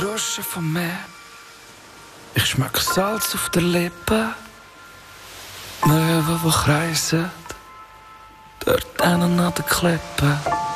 Rauschen vom Meer. Ich schmeck Salz auf der Lippe. Möwe, die kreisen, dort hinten an den Klippen.